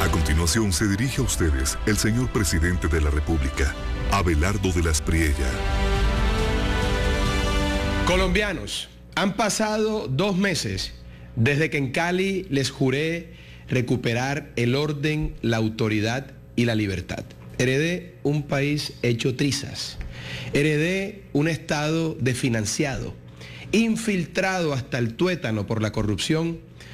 A continuación se dirige a ustedes el señor presidente de la República, Abelardo de la Espriella. Colombianos, han pasado 2 meses desde que en Cali les juré recuperar el orden, la autoridad y la libertad. Heredé un país hecho trizas. Heredé un Estado desfinanciado, infiltrado hasta el tuétano por la corrupción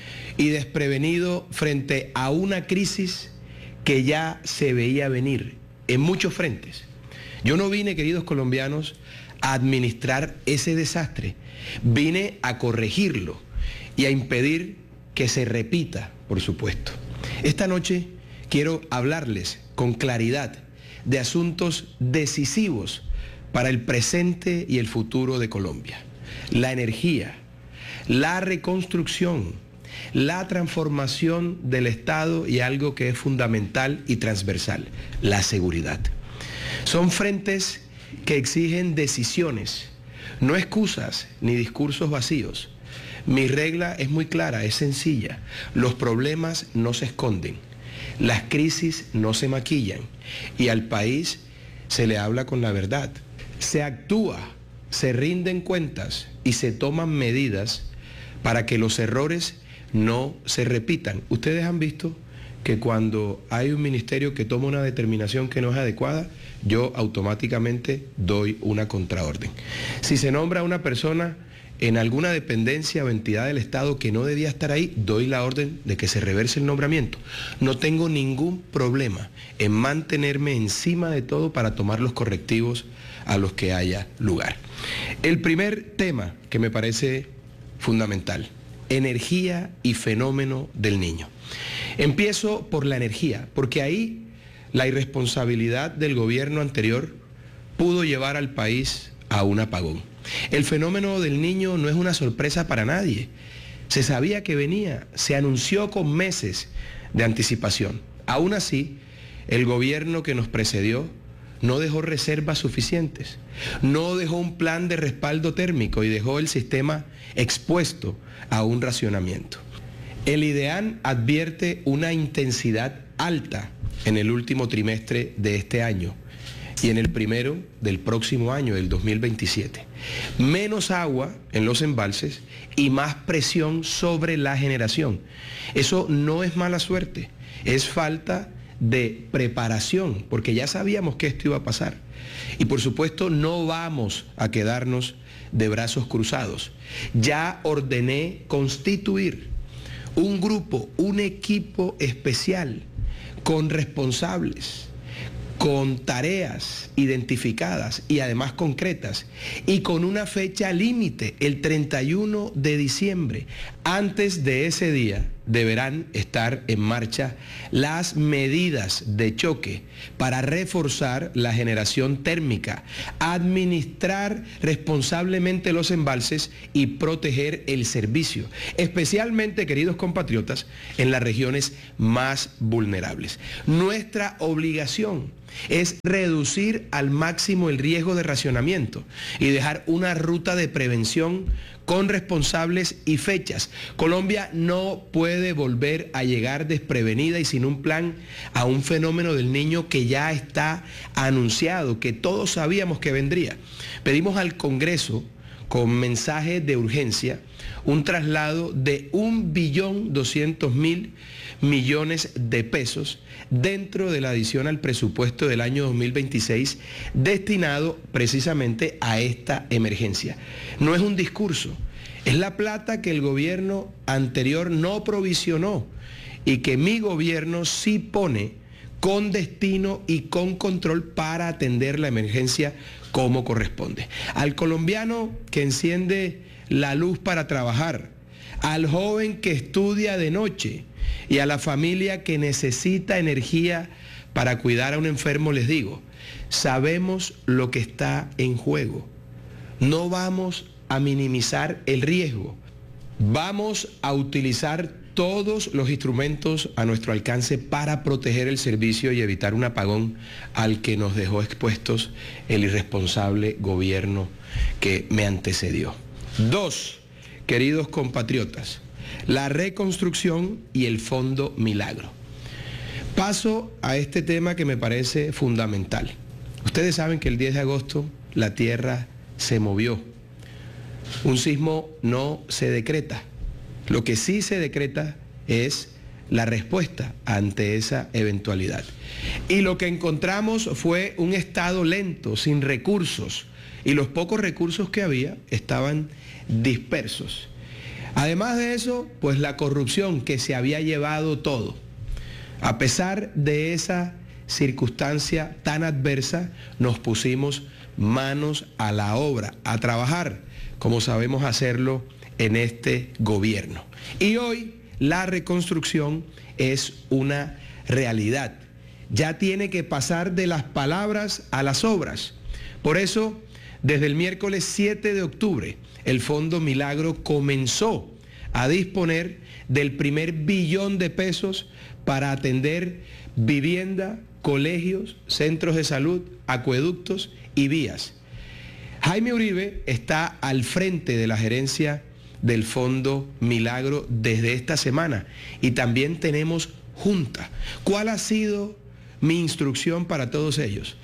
y desprevenido frente a una crisis que ya se veía venir en muchos frentes. Yo no vine, queridos colombianos, a administrar ese desastre. Vine a corregirlo y a impedir que se repita, por supuesto. Esta noche quiero hablarles con claridad de asuntos decisivos para el presente y el futuro de Colombia. La energía, la reconstrucción, la transformación del Estado y algo que es fundamental y transversal, la seguridad. Son frentes que exigen decisiones, no excusas ni discursos vacíos. Mi regla es muy clara, es sencilla. Los problemas no se esconden, las crisis no se maquillan y al país se le habla con la verdad. Se actúa, se rinden cuentas y se toman medidas para que los errores no se repitan. Ustedes han visto que cuando hay un ministerio que toma una determinación que no es adecuada, yo automáticamente doy una contraorden. Si se nombra a una persona en alguna dependencia o entidad del Estado que no debía estar ahí, doy la orden de que se reverse el nombramiento. No tengo ningún problema en mantenerme encima de todo para tomar los correctivos a los que haya lugar. El primer tema que me parece fundamental: energía y fenómeno del Niño. Empiezo por la energía, porque ahí la irresponsabilidad del gobierno anterior pudo llevar al país a un apagón. El fenómeno del Niño no es una sorpresa para nadie. Se sabía que venía, se anunció con meses de anticipación. Aún así, el gobierno que nos precedió no dejó reservas suficientes, no dejó un plan de respaldo térmico y dejó el sistema expuesto a un racionamiento. El IDEAN advierte una intensidad alta en el último trimestre de este año y en el primero del próximo año, del 2027. Menos agua en los embalses y más presión sobre la generación. Eso no es mala suerte, es falta de preparación, porque ya sabíamos que esto iba a pasar. Y por supuesto no vamos a quedarnos de brazos cruzados. Ya ordené constituir un grupo, un equipo especial con responsables, con tareas identificadas y además concretas, y con una fecha límite, el 31 de diciembre. Antes de ese día deberán estar en marcha las medidas de choque para reforzar la generación térmica, administrar responsablemente los embalses y proteger el servicio, especialmente, queridos compatriotas, en las regiones más vulnerables. Nuestra obligación es reducir al máximo el riesgo de racionamiento y dejar una ruta de prevención con responsables y fechas. Colombia no puede volver a llegar desprevenida y sin un plan a un fenómeno del Niño que ya está anunciado, que todos sabíamos que vendría. Pedimos al Congreso, con mensaje de urgencia, un traslado de 1.200.000 millones de pesos dentro de la adición al presupuesto del año 2026 destinado precisamente a esta emergencia. No es un discurso, es la plata que el gobierno anterior no provisionó y que mi gobierno sí pone con destino y con control para atender la emergencia como corresponde. Al colombiano que enciende la luz para trabajar, al joven que estudia de noche y a la familia que necesita energía para cuidar a un enfermo, les digo, sabemos lo que está en juego. No vamos a minimizar el riesgo. Vamos a utilizar todos los instrumentos a nuestro alcance para proteger el servicio y evitar un apagón al que nos dejó expuestos el irresponsable gobierno que me antecedió. 2, queridos compatriotas, la reconstrucción y el Fondo Milagro. Paso a este tema que me parece fundamental. Ustedes saben que el 10 de agosto la Tierra se movió. Un sismo no se decreta. Lo que sí se decreta es la respuesta ante esa eventualidad. Y lo que encontramos fue un estado lento, sin recursos, y los pocos recursos que había estaban dispersos. Además de eso, pues la corrupción que se había llevado todo. A pesar de esa circunstancia tan adversa, nos pusimos manos a la obra, a trabajar, como sabemos hacerlo en este gobierno. Y hoy la reconstrucción es una realidad. Ya tiene que pasar de las palabras a las obras. Por eso, desde el miércoles 7 de octubre, el Fondo Milagro comenzó a disponer del primer billón de pesos para atender vivienda, colegios, centros de salud, acueductos y vías. Jaime Uribe está al frente de la gerencia del Fondo Milagro desde esta semana y también tenemos junta. ¿Cuál ha sido mi instrucción para todos ellos?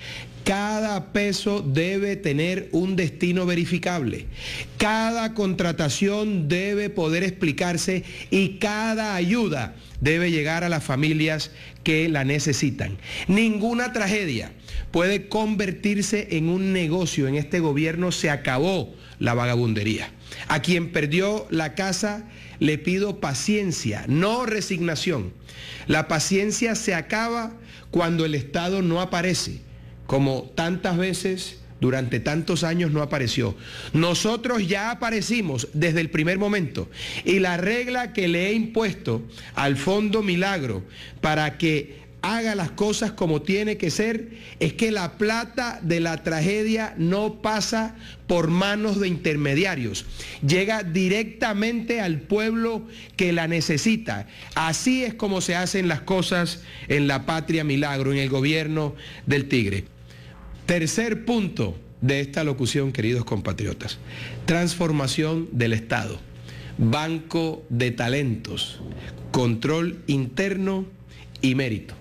Cada peso debe tener un destino verificable. Cada contratación debe poder explicarse y cada ayuda debe llegar a las familias que la necesitan. Ninguna tragedia puede convertirse en un negocio. En este gobierno se acabó la vagabundería. A quien perdió la casa le pido paciencia, no resignación. La paciencia se acaba cuando el Estado no aparece, como tantas veces durante tantos años no apareció. Nosotros ya aparecimos desde el primer momento y la regla que le he impuesto al Fondo Milagro para que haga las cosas como tiene que ser es que la plata de la tragedia no pasa por manos de intermediarios, llega directamente al pueblo que la necesita. Así es como se hacen las cosas en la Patria Milagro, en el gobierno del Tigre. Tercer punto de esta locución, queridos compatriotas: transformación del Estado, banco de talentos, control interno y mérito.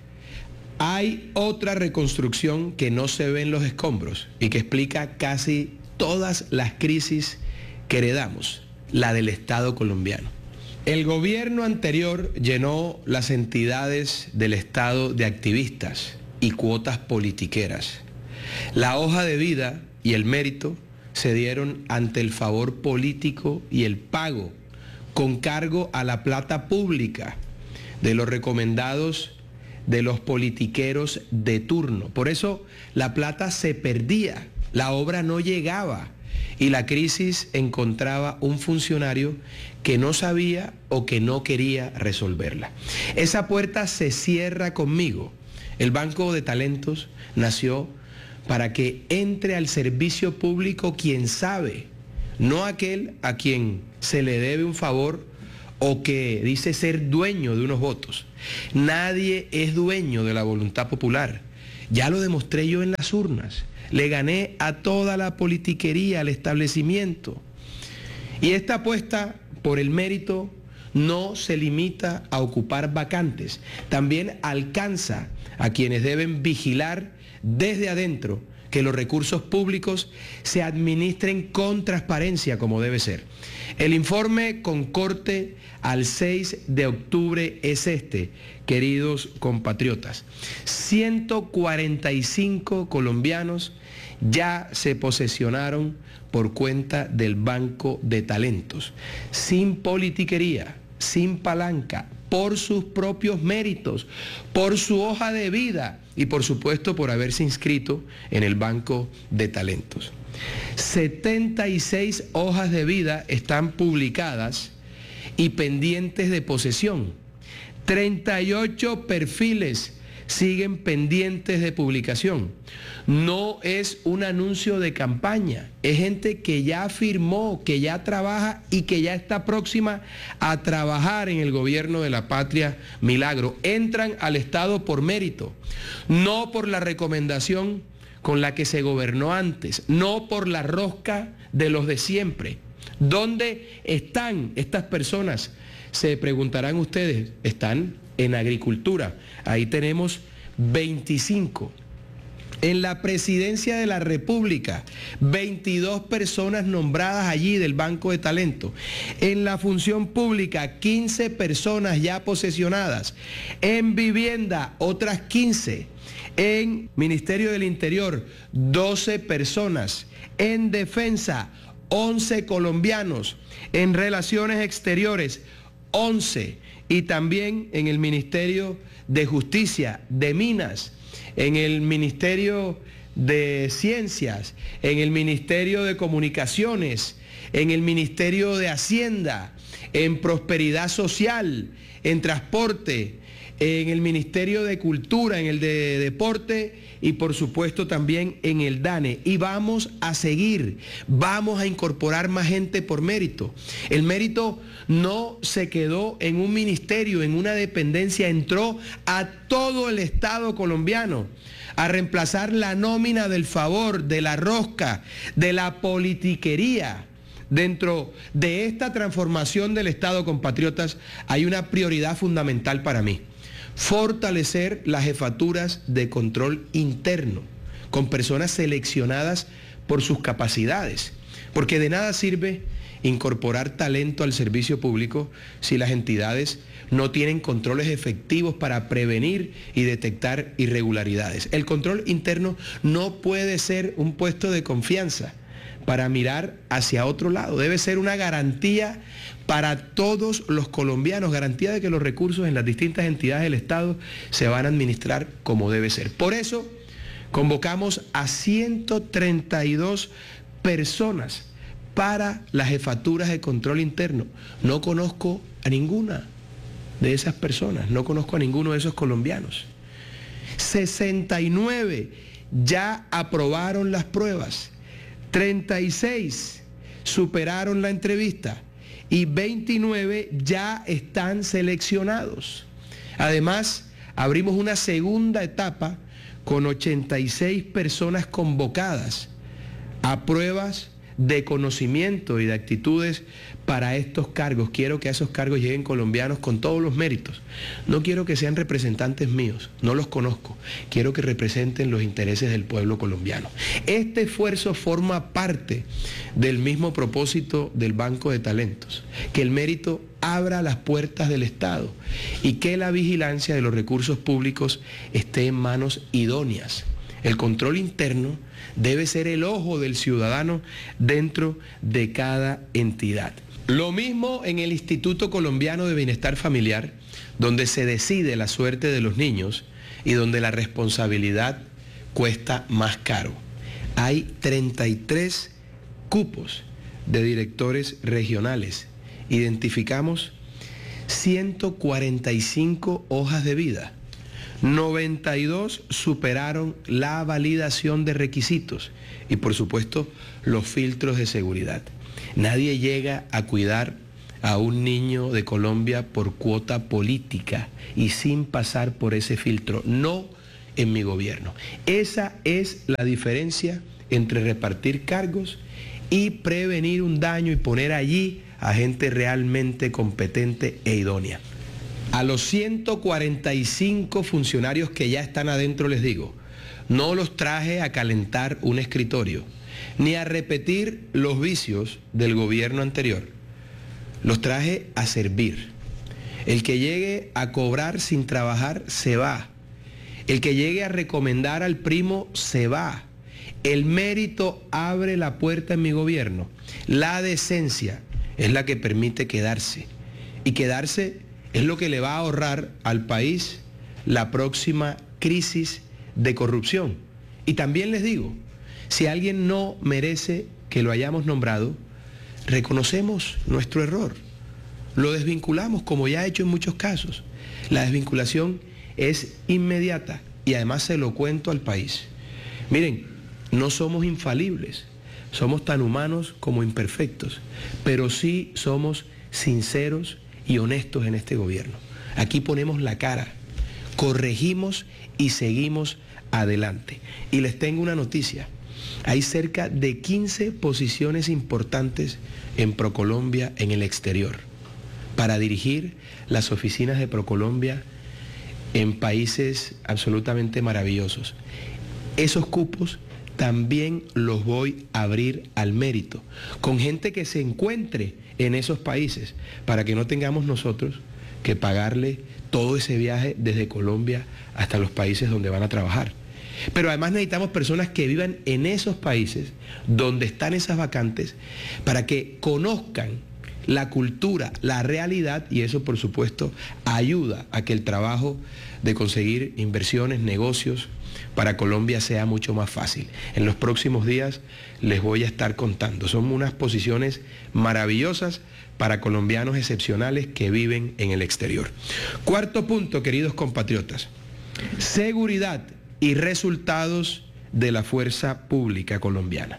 Hay otra reconstrucción que no se ve en los escombros y que explica casi todas las crisis que heredamos, la del Estado colombiano. El gobierno anterior llenó las entidades del Estado de activistas y cuotas politiqueras. La hoja de vida y el mérito se dieron ante el favor político y el pago con cargo a la plata pública de los recomendados de los politiqueros de turno. Por eso la plata se perdía, la obra no llegaba y la crisis encontraba un funcionario que no sabía o que no quería resolverla. Esa puerta se cierra conmigo. El Banco de Talentos nació para que entre al servicio público quien sabe, no aquel a quien se le debe un favor o que dice ser dueño de unos votos. Nadie es dueño de la voluntad popular. Ya lo demostré yo en las urnas. Le gané a toda la politiquería, al establecimiento. Y esta apuesta por el mérito no se limita a ocupar vacantes. También alcanza a quienes deben vigilar desde adentro que los recursos públicos se administren con transparencia como debe ser. El informe con corte al 6 de octubre es este, queridos compatriotas. 145 colombianos ya se posesionaron por cuenta del Banco de Talentos, sin politiquería, sin palanca, por sus propios méritos, por su hoja de vida y por supuesto por haberse inscrito en el Banco de Talentos. 76 hojas de vida están publicadas y pendientes de posesión. 38 perfiles siguen pendientes de publicación. No es un anuncio de campaña, es gente que ya firmó, que ya trabaja y que ya está próxima a trabajar en el gobierno de la Patria Milagro. Entran al Estado por mérito, no por la recomendación con la que se gobernó antes, no por la rosca de los de siempre. ¿Dónde están estas personas? Se preguntarán ustedes. Están en agricultura, ahí tenemos 25. En la presidencia de la República, 22 personas nombradas allí del Banco de Talento. En la función pública, 15 personas ya posesionadas. En vivienda, otras 15. En Ministerio del Interior, 12 personas. En defensa, 11 colombianos. En relaciones exteriores, 11. Y también en el Ministerio de Justicia, de Minas, en el Ministerio de Ciencias, en el Ministerio de Comunicaciones, en el Ministerio de Hacienda, en Prosperidad Social, en Transporte, en el Ministerio de Cultura, en el de Deporte y por supuesto también en el DANE. Y vamos a seguir, vamos a incorporar más gente por mérito. El mérito no se quedó en un ministerio, en una dependencia, entró a todo el Estado colombiano a reemplazar la nómina del favor, de la rosca, de la politiquería. Dentro de esta transformación del Estado, compatriotas, hay una prioridad fundamental para mí: fortalecer las jefaturas de control interno con personas seleccionadas por sus capacidades, porque de nada sirve incorporar talento al servicio público si las entidades no tienen controles efectivos para prevenir y detectar irregularidades. El control interno no puede ser un puesto de confianza para mirar hacia otro lado, debe ser una garantía para todos los colombianos, garantía de que los recursos en las distintas entidades del Estado se van a administrar como debe ser. Por eso convocamos a 132 personas para las jefaturas de control interno. No conozco a ninguna de esas personas, no conozco a ninguno de esos colombianos. 69 ya aprobaron las pruebas, 36 superaron la entrevista y 29 ya están seleccionados. Además, abrimos una segunda etapa con 86 personas convocadas a pruebas de conocimiento y de actitudes para estos cargos. Quiero que a esos cargos lleguen colombianos con todos los méritos. No quiero que sean representantes míos, no los conozco. Quiero que representen los intereses del pueblo colombiano. Este esfuerzo forma parte del mismo propósito del Banco de Talentos, que el mérito abra las puertas del Estado y que la vigilancia de los recursos públicos esté en manos idóneas. El control interno debe ser el ojo del ciudadano dentro de cada entidad. Lo mismo en el Instituto Colombiano de Bienestar Familiar, donde se decide la suerte de los niños y donde la responsabilidad cuesta más caro. Hay 33 cupos de directores regionales. Identificamos 145 hojas de vida. 92 superaron la validación de requisitos y por supuesto los filtros de seguridad. Nadie llega a cuidar a un niño de Colombia por cuota política y sin pasar por ese filtro, no en mi gobierno. Esa es la diferencia entre repartir cargos y prevenir un daño y poner allí a gente realmente competente e idónea. A los 145 funcionarios que ya están adentro les digo, no los traje a calentar un escritorio, ni a repetir los vicios del gobierno anterior. Los traje a servir. El que llegue a cobrar sin trabajar se va. El que llegue a recomendar al primo se va. El mérito abre la puerta en mi gobierno. La decencia es la que permite quedarse. Y quedarse es lo que le va a ahorrar al país la próxima crisis de corrupción. Y también les digo, si alguien no merece que lo hayamos nombrado, reconocemos nuestro error. Lo desvinculamos como ya he hecho en muchos casos. La desvinculación es inmediata y además se lo cuento al país. Miren, no somos infalibles, somos tan humanos como imperfectos, pero sí somos sinceros y honestos en este gobierno. Aquí ponemos la cara, corregimos y seguimos adelante. Y les tengo una noticia. Hay cerca de 15 posiciones importantes en ProColombia en el exterior para dirigir las oficinas de ProColombia en países absolutamente maravillosos. Esos cupos también los voy a abrir al mérito, con gente que se encuentre en esos países, para que no tengamos nosotros que pagarle todo ese viaje desde Colombia hasta los países donde van a trabajar. Pero además necesitamos personas que vivan en esos países donde están esas vacantes, para que conozcan la cultura, la realidad, y eso por supuesto ayuda a que el trabajo de conseguir inversiones, negocios para Colombia sea mucho más fácil. En los próximos días les voy a estar contando. Son unas posiciones maravillosas para colombianos excepcionales que viven en el exterior. Cuarto punto, queridos compatriotas: seguridad y resultados de la fuerza pública colombiana.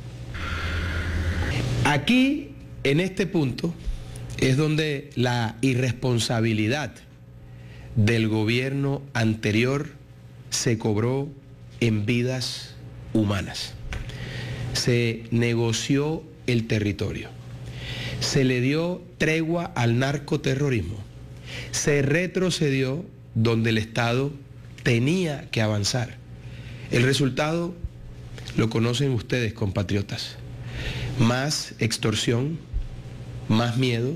Aquí, en este punto, es donde la irresponsabilidad del gobierno anterior se cobró en vidas humanas. Se negoció el territorio, se le dio tregua al narcoterrorismo, se retrocedió donde el Estado tenía que avanzar. El resultado lo conocen ustedes, compatriotas: más extorsión, más miedo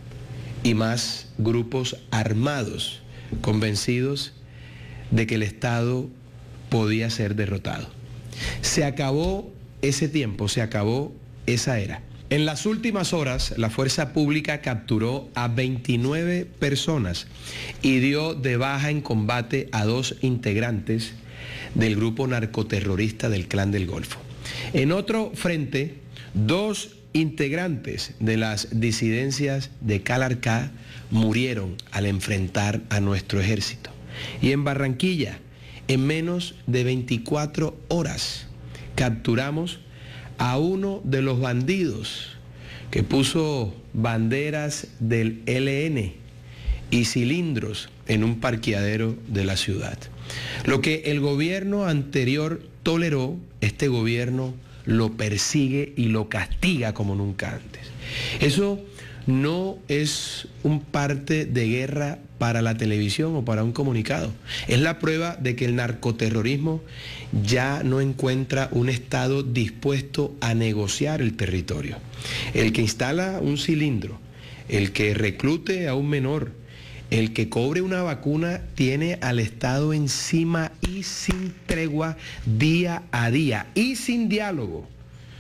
y más grupos armados convencidos de que el Estado podía ser derrotado. Se acabó ese tiempo, se acabó esa era. En las últimas horas, la fuerza pública capturó a 29 personas y dio de baja en combate a 2 integrantes del grupo narcoterrorista del Clan del Golfo. En otro frente, 2 integrantes de las disidencias de Calarcá murieron al enfrentar a nuestro ejército. Y en Barranquilla, en menos de 24 horas, capturamos a uno de los bandidos que puso banderas del ELN y cilindros en un parqueadero de la ciudad. Lo que el gobierno anterior toleró, este gobierno lo persigue y lo castiga como nunca antes. Eso no es un parte de guerra para la televisión o para un comunicado. Es la prueba de que el narcoterrorismo ya no encuentra un Estado dispuesto a negociar el territorio. El que instala un cilindro, el que reclute a un menor, el que cobre una vacuna, tiene al Estado encima y sin tregua, día a día y sin diálogo.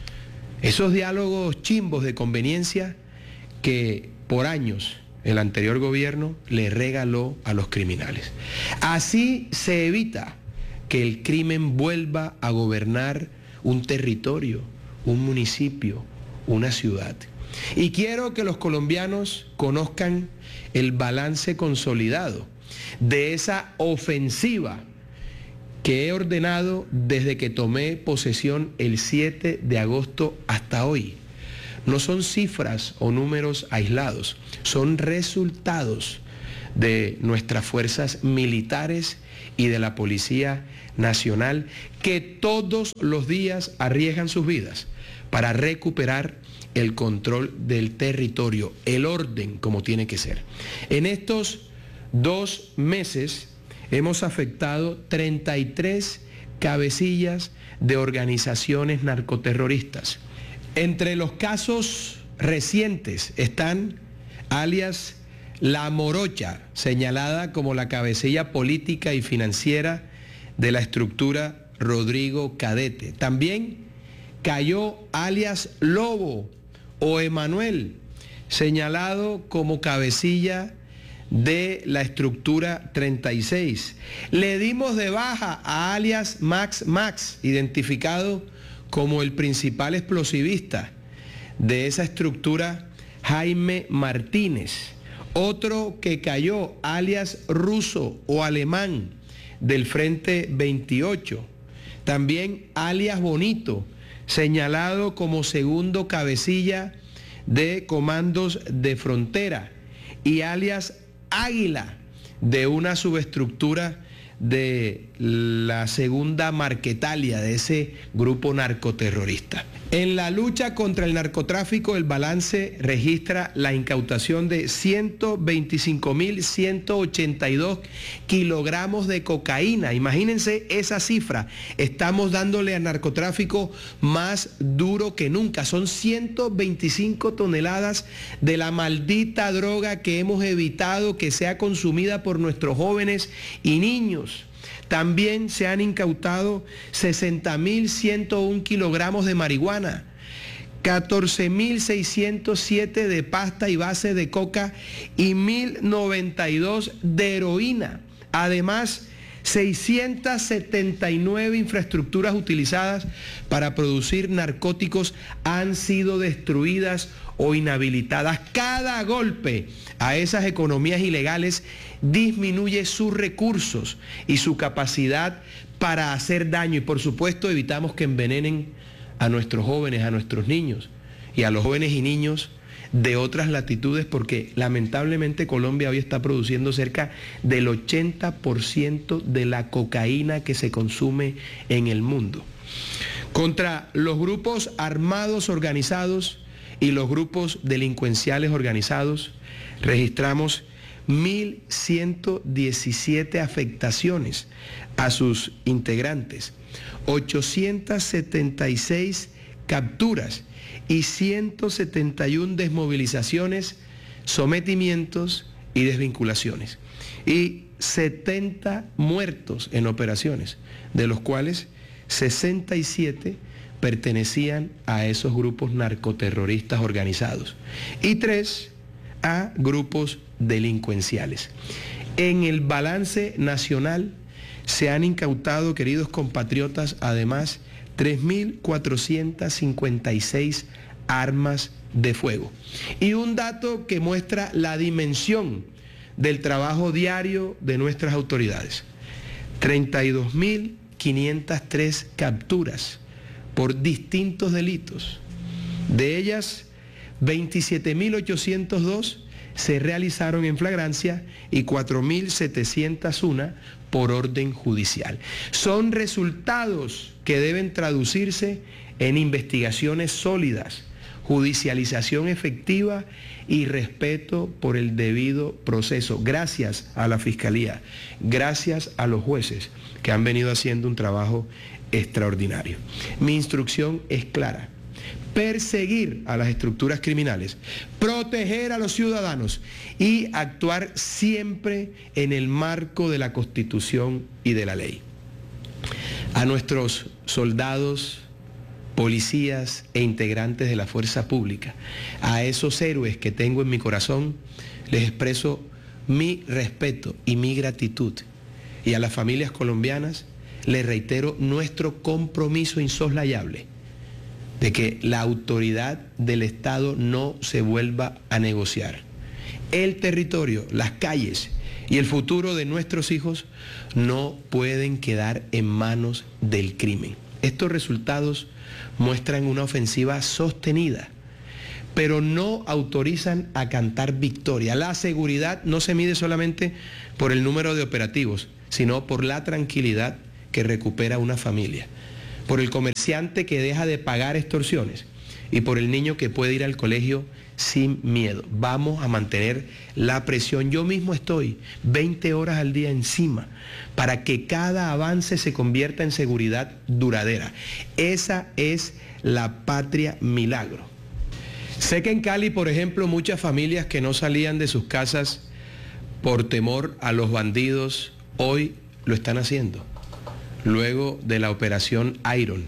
Esos diálogos chimbos de conveniencia que por años el anterior gobierno le regaló a los criminales. Así se evita que el crimen vuelva a gobernar un territorio, un municipio, una ciudad. Y quiero que los colombianos conozcan el balance consolidado de esa ofensiva que he ordenado desde que tomé posesión el 7 de agosto hasta hoy. No son cifras o números aislados, son resultados de nuestras fuerzas militares y de la Policía Nacional, que todos los días arriesgan sus vidas para recuperar el control del territorio, el orden como tiene que ser. En estos 2 meses hemos afectado 33 cabecillas de organizaciones narcoterroristas. Entre los casos recientes están alias La Morocha, señalada como la cabecilla política y financiera de la estructura Rodrigo Cadete. También cayó alias Lobo o Emanuel, señalado como cabecilla de la estructura 36. Le dimos de baja a alias Max, identificado como el principal explosivista de esa estructura, Jaime Martínez. Otro que cayó, alias Ruso o Alemán, del Frente 28. También alias Bonito, señalado como segundo cabecilla de comandos de frontera, y alias Águila, de una subestructura de la segunda Marquetalia, de ese grupo narcoterrorista. En la lucha contra el narcotráfico, el balance registra la incautación de 125.182 kilogramos de cocaína. Imagínense esa cifra. Estamos dándole al narcotráfico más duro que nunca. Son 125 toneladas de la maldita droga que hemos evitado que sea consumida por nuestros jóvenes y niños. También se han incautado 60.101 kilogramos de marihuana, 14.607 de pasta y base de coca y 1.092 de heroína. Además, 679 infraestructuras utilizadas para producir narcóticos han sido destruidas o inhabilitadas. Cada golpe a esas economías ilegales disminuye sus recursos y su capacidad para hacer daño, y por supuesto evitamos que envenenen a nuestros jóvenes, a nuestros niños y a los jóvenes y niños de otras latitudes, porque lamentablemente Colombia hoy está produciendo cerca del 80% de la cocaína que se consume en el mundo. Contra los grupos armados organizados y los grupos delincuenciales organizados registramos 1.117 afectaciones a sus integrantes, 876 capturas y 171 desmovilizaciones, sometimientos y desvinculaciones, y 70 muertos en operaciones, de los cuales 67 pertenecían a esos grupos narcoterroristas organizados y 3 a grupos delincuenciales. En el balance nacional se han incautado, queridos compatriotas, además 3.456 armas de fuego. Y un dato que muestra la dimensión del trabajo diario de nuestras autoridades: 32.503 capturas por distintos delitos. De ellas, 27.802 se realizaron en flagrancia y 4.701 por orden judicial. Son resultados que deben traducirse en investigaciones sólidas, judicialización efectiva y respeto por el debido proceso. Gracias a la Fiscalía, gracias a los jueces que han venido haciendo un trabajo extraordinario. Mi instrucción es clara: perseguir a las estructuras criminales, proteger a los ciudadanos y actuar siempre en el marco de la Constitución y de la ley. A nuestros soldados, policías e integrantes de la fuerza pública, a esos héroes que tengo en mi corazón, les expreso mi respeto y mi gratitud. Y a las familias colombianas les reitero nuestro compromiso insoslayable de que la autoridad del Estado no se vuelva a negociar. El territorio, las calles y el futuro de nuestros hijos no pueden quedar en manos del crimen. Estos resultados muestran una ofensiva sostenida, pero no autorizan a cantar victoria. La seguridad no se mide solamente por el número de operativos, sino por la tranquilidad que recupera una familia, por el comerciante que deja de pagar extorsiones y por el niño que puede ir al colegio sin miedo. Vamos a mantener la presión. Yo mismo estoy 20 horas al día encima para que cada avance se convierta en seguridad duradera. Esa es la patria milagro. Sé que en Cali, por ejemplo, muchas familias que no salían de sus casas por temor a los bandidos, hoy lo están haciendo. Luego de la operación Iron,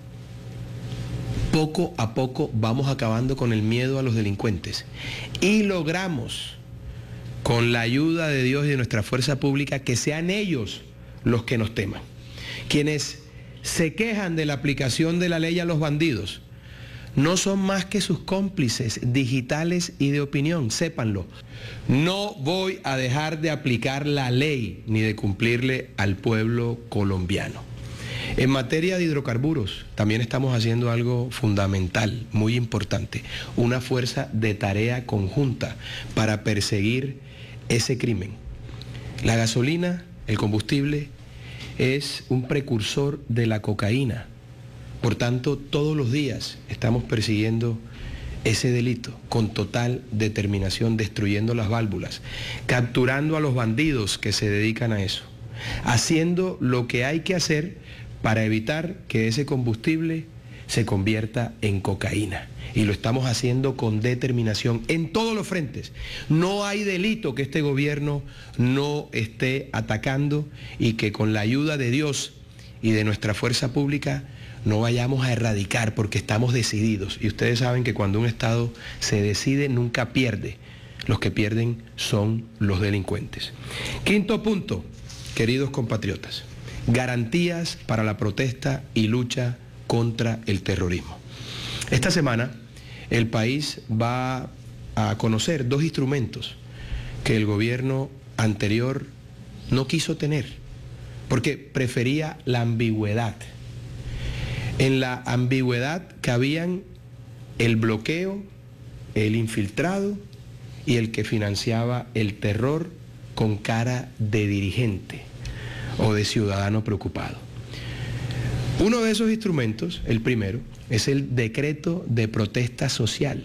poco a poco vamos acabando con el miedo a los delincuentes y logramos, con la ayuda de Dios y de nuestra fuerza pública, que sean ellos los que nos teman. Quienes se quejan de la aplicación de la ley a los bandidos no son más que sus cómplices digitales y de opinión, sépanlo. No voy a dejar de aplicar la ley ni de cumplirle al pueblo colombiano. En materia de hidrocarburos, también estamos haciendo algo fundamental, muy importante, una fuerza de tarea conjunta para perseguir ese crimen. La gasolina, el combustible es un precursor de la cocaína. Por tanto, todos los días estamos persiguiendo ese delito con total determinación, destruyendo las válvulas, capturando a los bandidos que se dedican a eso, haciendo lo que hay que hacer para evitar que ese combustible se convierta en cocaína. Y lo estamos haciendo con determinación en todos los frentes. No hay delito que este gobierno no esté atacando y que con la ayuda de Dios y de nuestra fuerza pública no vayamos a erradicar, porque estamos decididos. Y ustedes saben que cuando un Estado se decide, nunca pierde. Los que pierden son los delincuentes. Quinto punto, queridos compatriotas, garantías para la protesta y lucha contra el terrorismo. Esta semana el país va a conocer dos instrumentos que el gobierno anterior no quiso tener, porque prefería la ambigüedad. En la ambigüedad cabían el bloqueo, el infiltrado y el que financiaba el terror con cara de dirigente o de ciudadano preocupado. Uno de esos instrumentos, el primero, es el decreto de protesta social,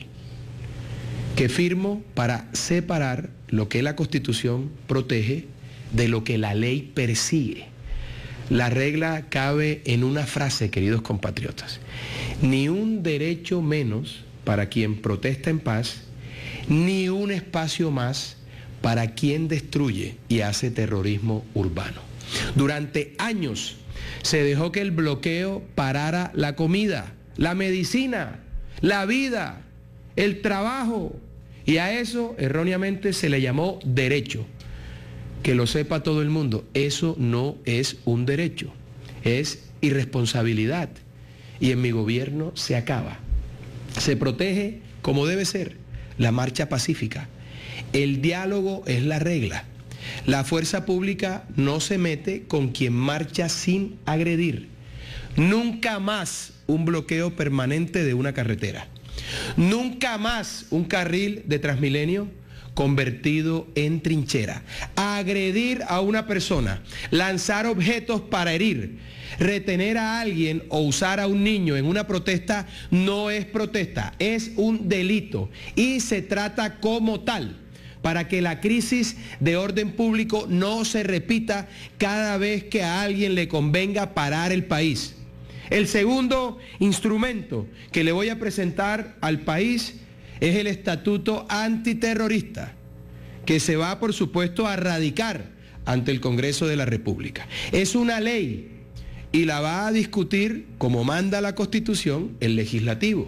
que firmo para separar lo que la Constitución protege de lo que la ley persigue. La regla cabe en una frase, queridos compatriotas: ni un derecho menos para quien protesta en paz, ni un espacio más para quien destruye y hace terrorismo urbano. Durante años se dejó que el bloqueo parara la comida, la medicina, la vida, el trabajo, y a eso erróneamente se le llamó derecho. Que lo sepa todo el mundo, eso no es un derecho, es irresponsabilidad. Y en mi gobierno se acaba. Se protege como debe ser la marcha pacífica. El diálogo es la regla. La fuerza pública no se mete con quien marcha sin agredir. Nunca más un bloqueo permanente de una carretera. Nunca más un carril de Transmilenio convertido en trinchera. Agredir a una persona, lanzar objetos para herir, retener a alguien o usar a un niño en una protesta no es protesta, es un delito y se trata como tal, para que la crisis de orden público no se repita cada vez que a alguien le convenga parar el país. El segundo instrumento que le voy a presentar al país es el Estatuto Antiterrorista, que se va, por supuesto, a radicar ante el Congreso de la República. Es una ley y la va a discutir, como manda la Constitución, el Legislativo.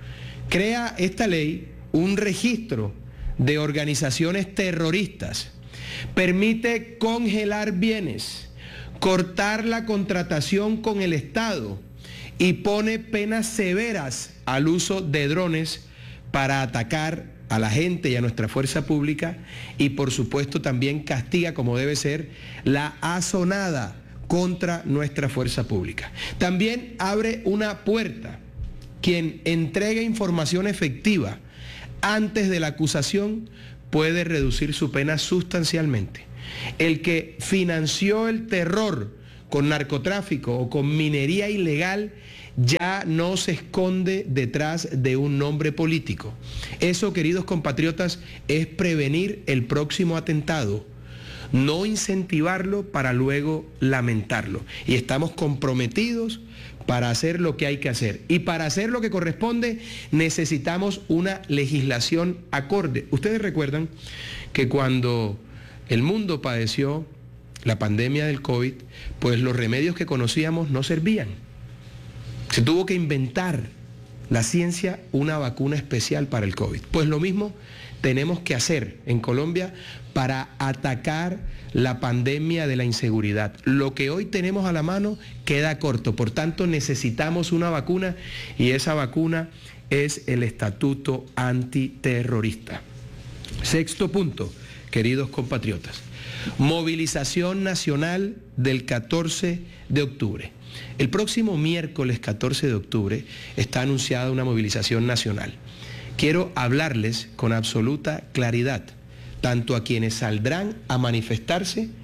Crea esta ley un registro de organizaciones terroristas, permite congelar bienes, cortar la contratación con el Estado y pone penas severas al uso de drones para atacar a la gente y a nuestra fuerza pública, y por supuesto también castiga, como debe ser, la asonada contra nuestra fuerza pública. También abre una puerta. Quien entregue información efectiva antes de la acusación puede reducir su pena sustancialmente. El que financió el terror con narcotráfico o con minería ilegal ya no se esconde detrás de un nombre político. Eso, queridos compatriotas, es prevenir el próximo atentado, no incentivarlo para luego lamentarlo. Y estamos comprometidos para hacer lo que hay que hacer. Y para hacer lo que corresponde necesitamos una legislación acorde. Ustedes recuerdan que cuando el mundo padeció la pandemia del COVID, pues los remedios que conocíamos no servían. Se tuvo que inventar la ciencia una vacuna especial para el COVID. Pues lo mismo tenemos que hacer en Colombia para atacar la pandemia de la inseguridad. Lo que hoy tenemos a la mano queda corto, por tanto necesitamos una vacuna y esa vacuna es el Estatuto Antiterrorista. Sexto punto, queridos compatriotas, movilización nacional del 14 de octubre. El próximo miércoles 14 de octubre está anunciada una movilización nacional. Quiero hablarles con absoluta claridad, tanto a quienes saldrán a manifestarse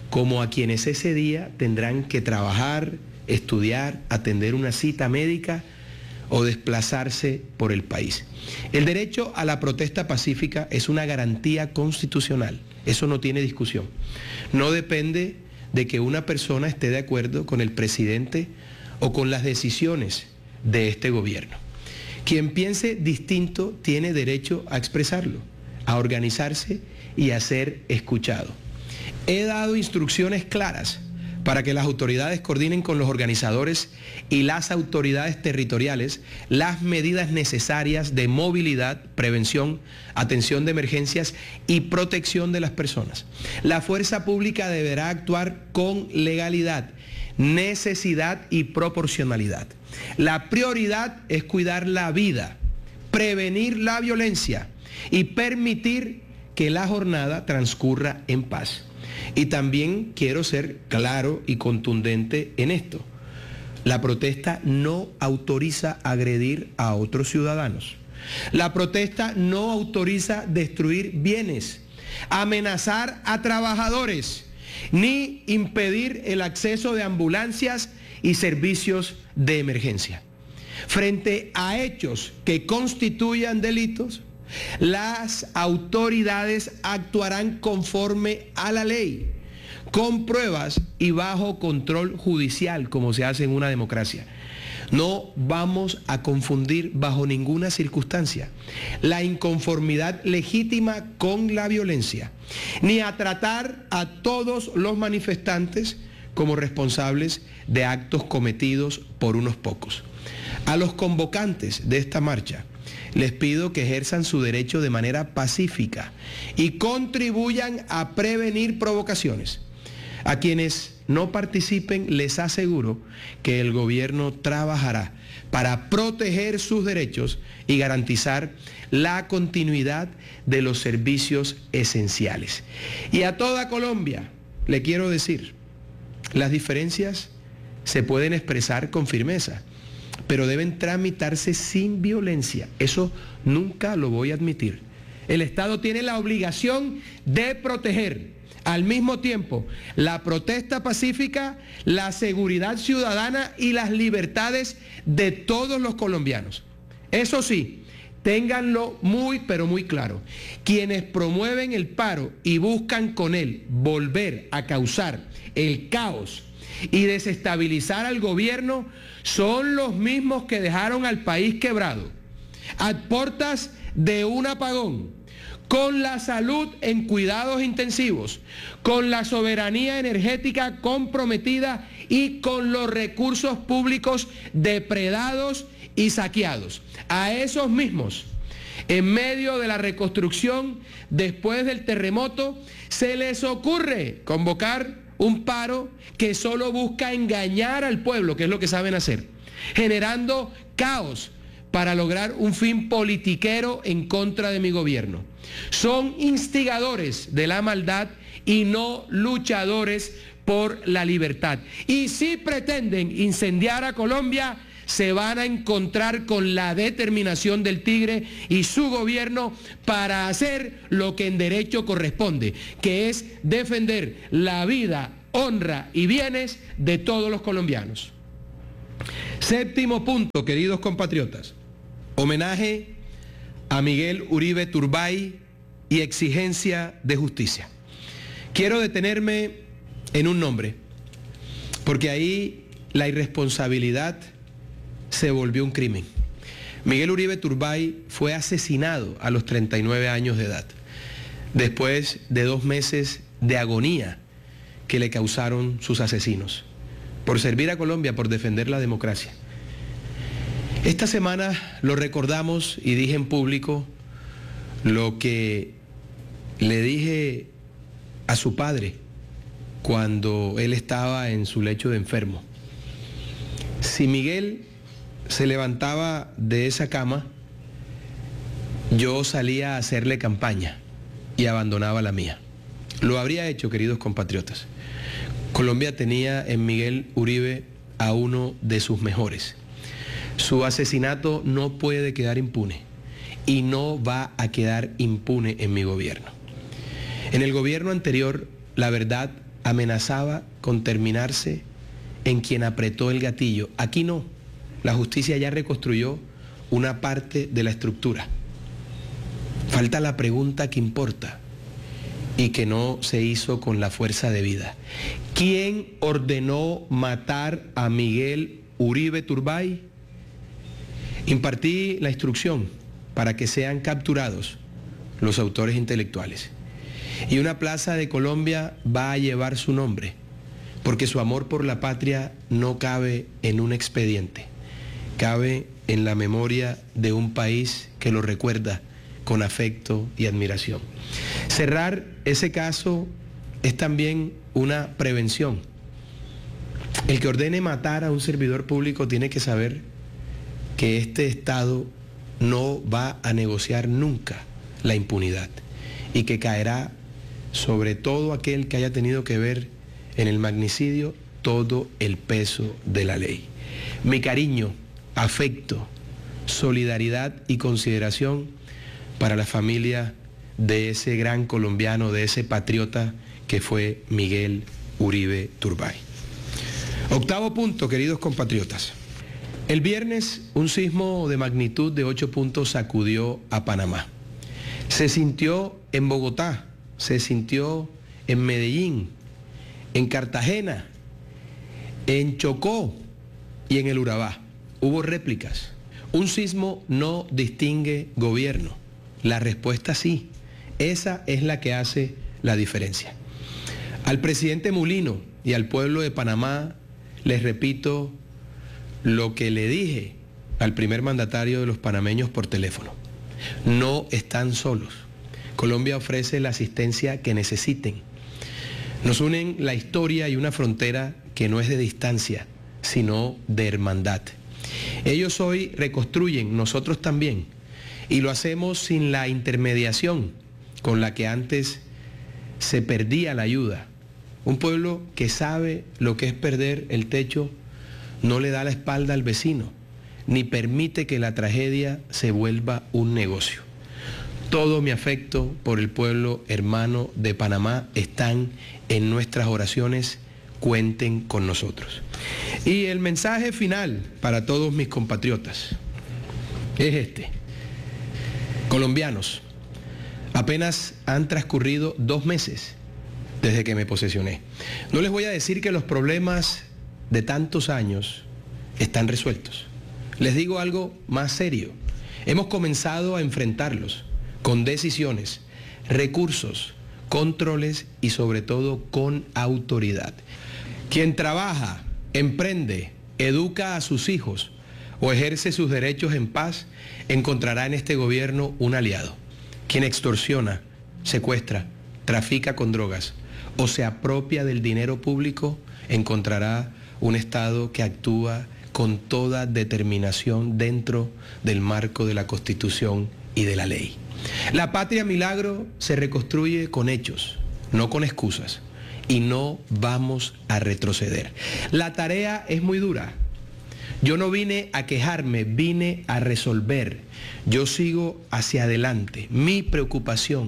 como a quienes ese día tendrán que trabajar, estudiar, atender una cita médica o desplazarse por el país. El derecho a la protesta pacífica es una garantía constitucional, eso no tiene discusión. No depende de que una persona esté de acuerdo con el presidente o con las decisiones de este gobierno. Quien piense distinto tiene derecho a expresarlo, a organizarse y a ser escuchado. He dado instrucciones claras para que las autoridades coordinen con los organizadores y las autoridades territoriales las medidas necesarias de movilidad, prevención, atención de emergencias y protección de las personas. La fuerza pública deberá actuar con legalidad, necesidad y proporcionalidad. La prioridad es cuidar la vida, prevenir la violencia y permitir que la jornada transcurra en paz. Y también quiero ser claro y contundente en esto. La protesta no autoriza agredir a otros ciudadanos. La protesta no autoriza destruir bienes, amenazar a trabajadores, ni impedir el acceso de ambulancias y servicios de emergencia. Frente a hechos que constituyan delitos, las autoridades actuarán conforme a la ley, con pruebas y bajo control judicial, como se hace en una democracia. No vamos a confundir bajo ninguna circunstancia la inconformidad legítima con la violencia, ni a tratar a todos los manifestantes como responsables de actos cometidos por unos pocos. A los convocantes de esta marcha les pido que ejerzan su derecho de manera pacífica y contribuyan a prevenir provocaciones. A quienes no participen les aseguro que el gobierno trabajará para proteger sus derechos y garantizar la continuidad de los servicios esenciales. Y a toda Colombia le quiero decir, las diferencias se pueden expresar con firmeza, pero deben tramitarse sin violencia. Eso nunca lo voy a admitir. El Estado tiene la obligación de proteger al mismo tiempo la protesta pacífica, la seguridad ciudadana y las libertades de todos los colombianos. Eso sí, ténganlo muy, pero muy claro. Quienes promueven el paro y buscan con él volver a causar el caos y desestabilizar al gobierno son los mismos que dejaron al país quebrado, a puertas de un apagón, con la salud en cuidados intensivos, con la soberanía energética comprometida y con los recursos públicos depredados y saqueados. A esos mismos, en medio de la reconstrucción después del terremoto, se les ocurre convocar un paro que solo busca engañar al pueblo, que es lo que saben hacer, generando caos para lograr un fin politiquero en contra de mi gobierno. Son instigadores de la maldad y no luchadores por la libertad. Y si pretenden incendiar a Colombia, se van a encontrar con la determinación del Tigre y su gobierno para hacer lo que en derecho corresponde, que es defender la vida, honra y bienes de todos los colombianos. Séptimo punto, queridos compatriotas. Homenaje a Miguel Uribe Turbay y exigencia de justicia. Quiero detenerme en un nombre, porque ahí la irresponsabilidad se volvió un crimen. Miguel Uribe Turbay fue asesinado a los 39 años de edad, después de 2 meses de agonía que le causaron sus asesinos, por servir a Colombia, por defender la democracia. Esta semana lo recordamos y dije en público lo que le dije a su padre cuando él estaba en su lecho de enfermo. Si Miguel se levantaba de esa cama, yo salía a hacerle campaña y abandonaba la mía. Lo habría hecho, queridos compatriotas. Colombia tenía en Miguel Uribe a uno de sus mejores. Su asesinato no puede quedar impune y no va a quedar impune en mi gobierno. En el gobierno anterior, la verdad amenazaba con terminarse en quien apretó el gatillo. Aquí no. La justicia ya reconstruyó una parte de la estructura. Falta la pregunta que importa y que no se hizo con la fuerza debida. ¿Quién ordenó matar a Miguel Uribe Turbay? Impartí la instrucción para que sean capturados los autores intelectuales. Y una plaza de Colombia va a llevar su nombre, porque su amor por la patria no cabe en un expediente, cabe en la memoria de un país que lo recuerda con afecto y admiración. Cerrar ese caso es también una prevención. El que ordene matar a un servidor público tiene que saber que este Estado no va a negociar nunca la impunidad y que caerá sobre todo aquel que haya tenido que ver en el magnicidio todo el peso de la ley. Mi cariño, afecto, solidaridad y consideración para la familia de ese gran colombiano, de ese patriota que fue Miguel Uribe Turbay. Octavo punto, queridos compatriotas. El viernes un sismo de magnitud de 8 puntos sacudió a Panamá. Se sintió en Bogotá, se sintió en Medellín, en Cartagena, en Chocó y en el Urabá. Hubo réplicas. Un sismo no distingue gobierno. La respuesta sí. Esa es la que hace la diferencia. Al presidente Mulino y al pueblo de Panamá les repito lo que le dije al primer mandatario de los panameños por teléfono. No están solos. Colombia ofrece la asistencia que necesiten. Nos unen la historia y una frontera que no es de distancia, sino de hermandad. Ellos hoy reconstruyen, nosotros también, y lo hacemos sin la intermediación con la que antes se perdía la ayuda. Un pueblo que sabe lo que es perder el techo no le da la espalda al vecino, ni permite que la tragedia se vuelva un negocio. Todo mi afecto por el pueblo hermano de Panamá están en nuestras oraciones. Cuenten con nosotros. Y el mensaje final para todos mis compatriotas es este. Colombianos, apenas han transcurrido 2 meses desde que me posesioné. No les voy a decir que los problemas de tantos años están resueltos. Les digo algo más serio. Hemos comenzado a enfrentarlos con decisiones, recursos, controles y sobre todo con autoridad. Quien trabaja, emprende, educa a sus hijos o ejerce sus derechos en paz, encontrará en este gobierno un aliado. Quien extorsiona, secuestra, trafica con drogas o se apropia del dinero público, encontrará un Estado que actúa con toda determinación dentro del marco de la Constitución y de la ley. La patria milagro se reconstruye con hechos, no con excusas, y no vamos a retroceder. La tarea es muy dura. Yo no vine a quejarme, vine a resolver. Yo sigo hacia adelante. Mi preocupación,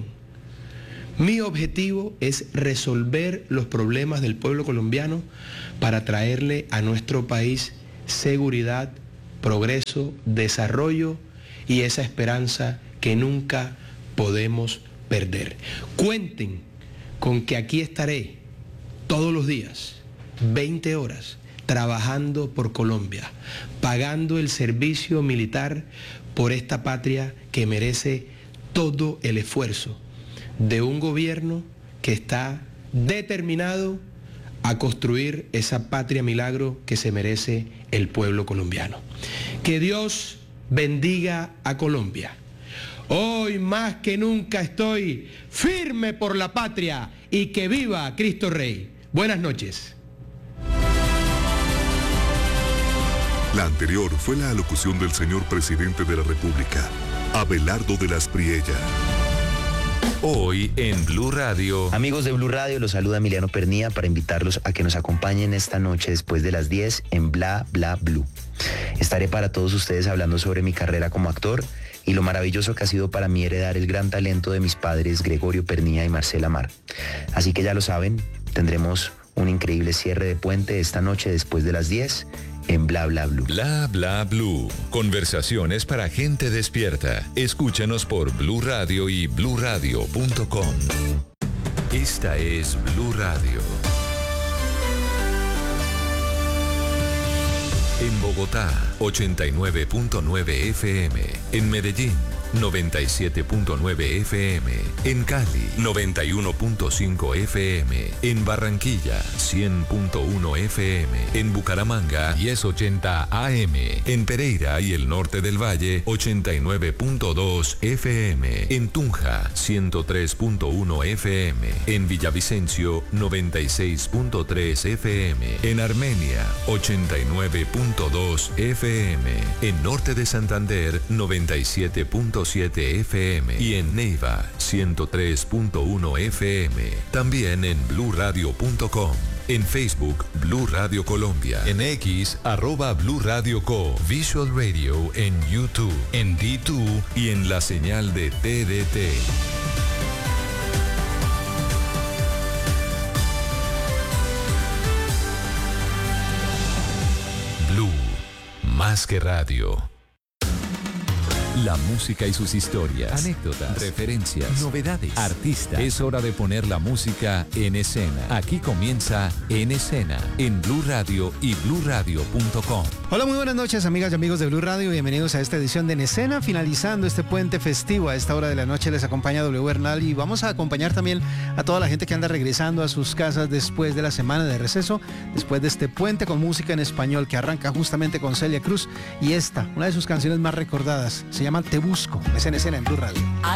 mi objetivo es resolver los problemas del pueblo colombiano para traerle a nuestro país seguridad, progreso, desarrollo y esa esperanza que nunca podemos perder. Cuenten con que aquí estaré todos los días, 20 horas, trabajando por Colombia, pagando el servicio militar por esta patria que merece todo el esfuerzo de un gobierno que está determinado a construir esa patria milagro que se merece el pueblo colombiano. Que Dios bendiga a Colombia. Hoy más que nunca estoy firme por la patria y que viva Cristo Rey. Buenas noches. La anterior fue la alocución del señor presidente de la República, Abelardo de la Espriella. Hoy en Blue Radio. Amigos de Blue Radio, los saluda Emiliano Pernía para invitarlos a que nos acompañen esta noche después de las 10 en Bla Bla Blue. Estaré para todos ustedes hablando sobre mi carrera como actor y lo maravilloso que ha sido para mí heredar el gran talento de mis padres Gregorio Pernía y Marcela Mar. Así que ya lo saben, tendremos un increíble cierre de puente esta noche después de las 10 en Bla Bla Blue. Bla Bla Blue. Conversaciones para gente despierta. Escúchanos por Blue Radio y bluradio.com. Esta es Blue Radio. En Bogotá, 89.9 FM. En Medellín, 97.9 FM. En Cali, 91.5 FM. En Barranquilla, 100.1 FM. En Bucaramanga, 1080 AM. En Pereira y el norte del Valle, 89.2 FM. En Tunja, 103.1 FM. En Villavicencio, 96.3 FM. En Armenia, 89.2 FM. En norte de Santander, 97.7 FM y en Neiva 103.1 FM. También en bluradio.com. En Facebook, Blue Radio Colombia. En X, @Blue Radio Co. Visual Radio en YouTube, en D2 y en la señal de TDT. Blue, más que radio. La música y sus historias, anécdotas, referencias, novedades, artistas. Es hora de poner la música en escena. Aquí comienza En Escena, en Blue Radio y bluradio.com. Hola, muy buenas noches, amigas y amigos de Blue Radio. Bienvenidos a esta edición de En Escena, finalizando este puente festivo. A esta hora de la noche les acompaña W Bernal y vamos a acompañar también a toda la gente que anda regresando a sus casas después de la semana de receso, después de este puente con música en español que arranca justamente con Celia Cruz y esta, una de sus canciones más recordadas, se llama Te Busco. Es En Escena en Blue Radio.